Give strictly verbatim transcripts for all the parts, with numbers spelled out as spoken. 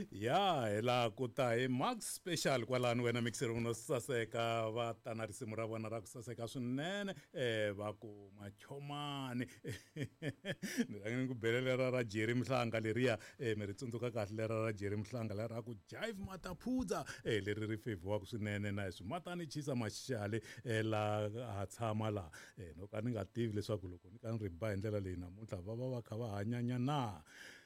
ya hela ku ta hi Max Special kwalani wena mixer uno saseka va ta na risimu ra vona ra ku saseka swinene eh va ku machomani ni ranga ku belela ra Jerry Mhlanga leriya eh mi ri tsundzuka kahle lera ra Jerry Mhlanga lera ku Jive Mataphudza eh leri ri favor ku swinene na hi matani chisa mashale eh la ha tshama la eh no ka ni nga tivi leswaku loko ni ka ni ri ba hi ndlela leyi namuntlha va va va kha va hanyanya na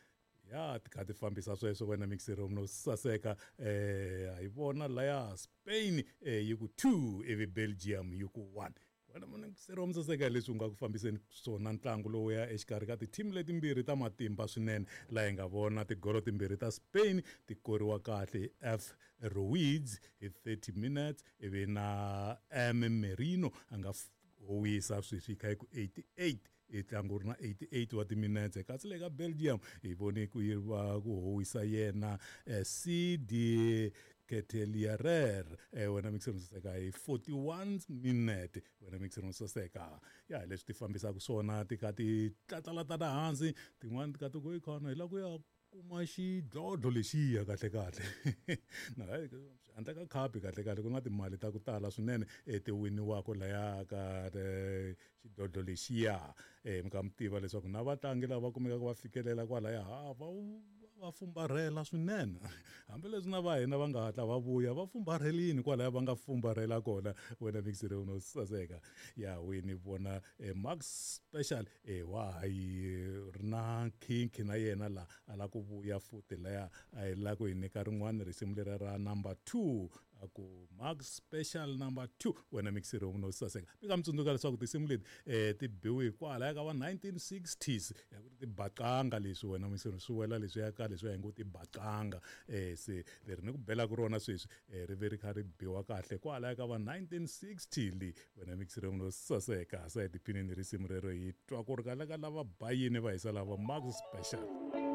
ya ti kha ti fambisa sweswo wena mixer no saseka eh hi vona la ya Spain eh yi ku two evi Belgium yi ku one wena mona mixer mo saseka leswi nga ku fambiseni swona ntlangu lowu ya exikarhi ka ti team letimbirhi ta matimba swinene la hi nga vona tigolo timbirhi ta Spain ti koriwa kahle F Ruiz hi thirty minutes ivi na M Merino anga wisa swi fika hi ku eighty-eight itlangu ri na eighty-eight wa timinetse kasi le ka Belgium hi vone ku yiva ku hoisa yena C D Ketelaere eh wena mixer saseka hi forty-one minute wena mixer saseka ya leswi ti fambisa ku swona ti ka ti tlatlalata ta hansi tin'wana ti ka ti ku ikhona hi la ku ya kuma xidlodlo lexiya kahle kahle na handle ka khapi kahle kahle ku na timali ta ku tala swinene eh ti winiwaka laya ka xidlodlo lexiya eh mi ka mi tiva leswaku na vatlangi lava kumeka va fikelela kwalaya ha va va fumbarhela swinene hambileswi na va hina va nga hatla va vuya va fumbarhelini kwalaya va nga fumbarhela kona wena mixer uno saseka ya wini vona Max Special eh wa hi rina kink na yena la ala ku vuya futhi la a la ku hinika rin'wana risimu lera ra number two aku Max Special number two wena mixer uno saseka bika mtsundzuka leswaku tisimu leti eh ti biwe kwala ka va nineteen sixties ya ku ti baqanga leswi wena mixer swi wela leswi ya ka leswi ya ngo ti baqanga eh se leri ni ku bela ku rona sweswi eh ri veri kha ri biwa kahle kwala ka va nineteen sixty li wena mixer uno saseka sa hi tiphinini risimu rero hi twa ku ri kala ka lava bayini va hisa lava Max Special.